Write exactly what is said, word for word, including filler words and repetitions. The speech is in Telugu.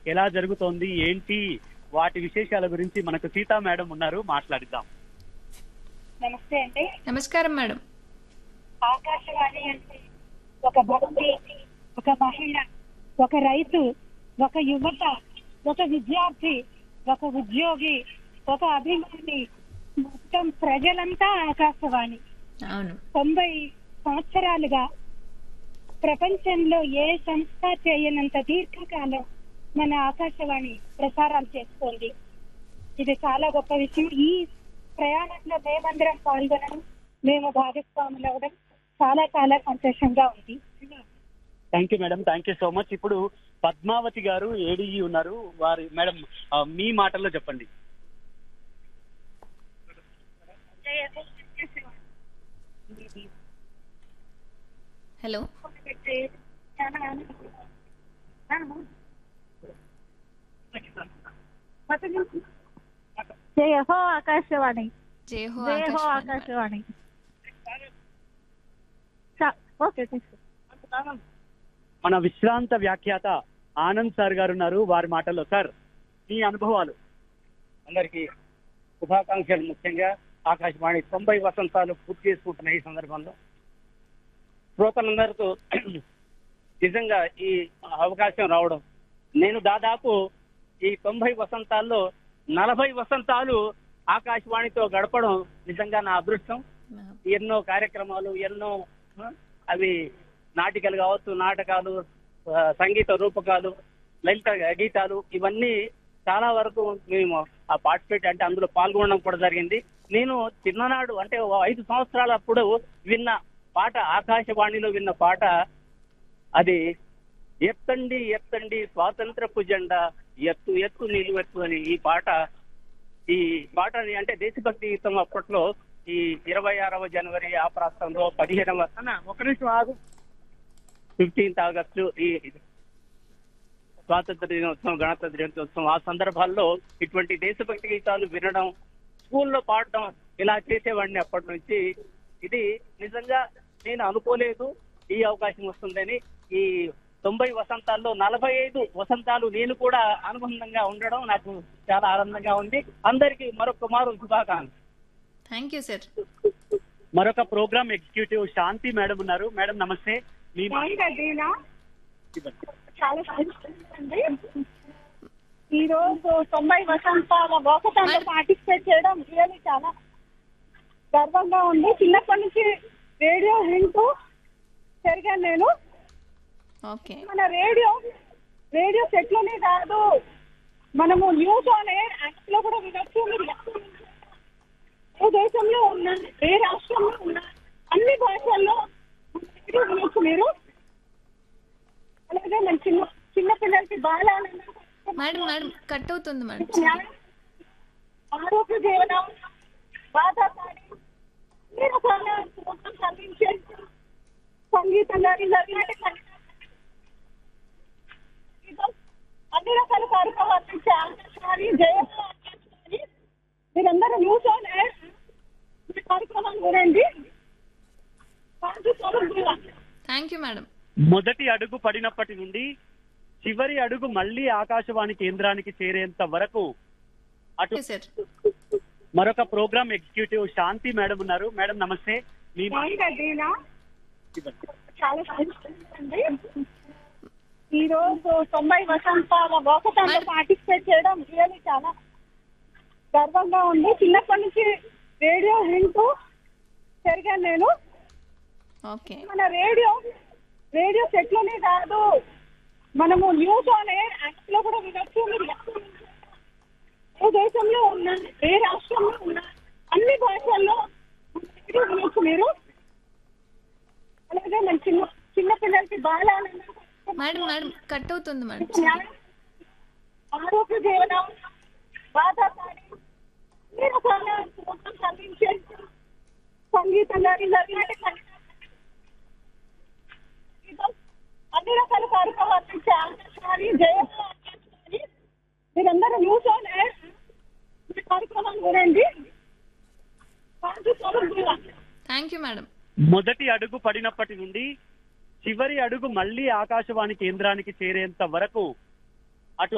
ఎలా జరుగుతోంది ఏంటి వాటి విశేషాల గురించి మనకు సీతా మేడం ఉన్నారు, మాట్లాడిద్దాం. నమస్తే అండి. నమస్కారం మేడం. ఆకాశవాణి అంటే ఒక భక్తి, ఒక మహిళ, ఒక రైతు, ఒక యువత, ఒక విద్యార్థి, ఒక ఉద్యోగి, ఒక అభిమాని, మొత్తం ప్రజలంతా ఆకాశవాణి. అవును, తొంభై సంవత్సరాలుగా ప్రపంచంలో ఏ సంస్థ చేయనంత దీర్ఘకాలం మన ఆకాశవాణి ప్రసారాలు చేస్తోంది. ఇది చాలా గొప్ప విషయం. ఈ ప్రయాణంలో మేమందరం పాల్గొనడం, మేము భాగస్వాములు అవడం చాలా చాలా సంతోషంగా ఉంది. Thank you madam, thank you so much. ఇప్పుడు పద్మావతి గారు ఏడీఈ ఉన్నారు, వారి మేడం మీ మాటల్లో చెప్పండి. హలో. జయ హో ఆకాశవాణి, జై హో జయ హో ఆకాశవాణి. ఆకాశవాణి. ఓకే, మన విశ్రాంత వ్యాఖ్యాత ఆనంద్ సార్ గారు ఉన్నారు, వారి మాటల్లో. సార్, మీ అనుభవాలు. అందరికీ శుభాకాంక్షలు. ముఖ్యంగా ఆకాశవాణి తొంభై వసంతాలు పూర్తి చేసుకుంటున్న ఈ సందర్భంలో శ్రోతలందరితో నిజంగా ఈ అవకాశం రావడం, నేను దాదాపు ఈ తొంభై వసంతాల్లో నలభై వసంతాలు ఆకాశవాణితో గడపడం నిజంగా నా అదృష్టం. ఎన్నో కార్యక్రమాలు, ఎన్నో అవి నాటికలు కావచ్చు, నాటకాలు, సంగీత రూపకాలు, లలిత గీతాలు, ఇవన్నీ చాలా వరకు మేము ఆ పార్టిసిపేట్ అంటే అందులో పాల్గొనడం కూడా జరిగింది. నేను చిన్ననాడు అంటే ఐదు సంవత్సరాలప్పుడు విన్న పాట, ఆకాశవాణిలో విన్న పాట, అది ఎత్తండి ఎత్తండి స్వాతంత్రపు జెండా, ఎత్తు ఎత్తు నిలువెత్తు అని. ఈ పాట ఈ పాటని అంటే దేశభక్తి గీతం అప్పట్లో ఈ ఇరవై ఆరవ జనవరి ఆ ప్రాంతంలో పదిహేనవ ఒక నిమిషం ఆగు ఫిఫ్టీన్త్ ఆగస్టు ఈ స్వాతంత్ర దినోత్సవం, గణతంత్ర దినోత్సవం, ఆ సందర్భాల్లో ఇటువంటి దేశభక్తి గీతాలు వినడం, స్కూల్లో పాడడం ఇలా చేసేవాడిని అప్పటి నుంచి. ఇది నిజంగా నేను అనుకోలేదు ఈ అవకాశం వస్తుందని. ఈ తొంభై వసంతాల్లో నలభై ఐదు వసంతాలు నేను కూడా అనుబంధంగా ఉండడం నాకు చాలా ఆనందంగా ఉంది. అందరికీ మరొక మారు శుభాకాంక్షలు. Thank you sir. మరొక ప్రోగ్రామ్ ఎగ్జిక్యూటివ్ శాంతి మేడం ఉన్నారు. మేడం నమస్తే. మీ చాలా సంతోషండి. ఈ రోజు తొంభై వసంతాల వాకథాన్లో పార్టిసిపేట్ చేయడం రియల్లీ చాలా గర్వంగా ఉంది. చిన్నప్పటి నుంచి రేడియో వింటూ పెరిగాను నేను. ఓకే. మన రేడియో రేడియో సెట్ లోనే కాదు, మనము న్యూస్ ఆన్ ఎయిర్ యాక్ట్ లో కూడా వినొచ్చు. మీరు ఏ దేశంలో ఉన్నా, ఏ రాష్ట్రంలో ఉన్నా, అన్ని భాషల్లో రేడియో వినొచ్చు మీరు. అలాగే మన చిన్న చిన్న పిల్లలకి బాగా మేడం మేడం కట్ అవుతుంది మేడం. ఆరోగ్య జీవనం, బాధాపాడి మీరు అందించే సంగీతం కానీ అన్ని రకాల కార్యక్రమాలు ఇచ్చే ఆకాశవాణి, జయ ఆకాశవాణి. మీరందరూ న్యూస్ ఆన్ ఎయిర్ కార్యక్రమాలు వినండి. Thank you madam. మొదటి అడుగు పడినప్పటి నుండి చివరి అడుగు మళ్ళీ ఆకాశవాణి కేంద్రానికి చేరేంత వరకు అటు సార్. మరొక ప్రోగ్రామ్ ఎగ్జిక్యూటివ్ శాంతి మేడం ఉన్నారు. మేడం నమస్తే. మీ చాలా సంతోషండి. ఈ రోజు తొంభై వసంతాల వాకథాన్లో పార్టిసిపేట్ చేయడం రియల్లీ చాలా గర్వంగా ఉంది. చిన్నప్పటి నుంచి రేడియో వింటూ పెరిగాను నేను. ఓకే. మన రేడియో రేడియో సెట్ లోనే కాదు, మనము న్యూస్ ఆన్ ఎయిర్ యాక్ట్ లో కూడా వినొచ్చు. మీరు ఏ దేశంలో ఉన్నా, ఏ రాష్ట్రంలో ఉన్నా, అన్ని భాషల్లో రేడియో వినొచ్చు మీరు. అలాగే మన చిన్న చిన్న పిల్లలకి బాగా మేడం మేడం కట్ అవుతుంది మేడం. ఆరోగ్య జీవనం, బాధాపాడి మీరు అందించే సంగీతం కానీ అన్ని రకాల కార్యక్రమాలు ఇచ్చే ఆకాశవాణి, జయ ఆకాశవాణి. మీరందరూ న్యూస్ ఆన్ ఎయిర్ కార్యక్రమాలు వినండి. Thank you madam. మొదటి అడుగు పడినప్పటి నుండి చివరి అడుగు మళ్ళీ ఆకాశవాణి కేంద్రానికి చేరేంత వరకు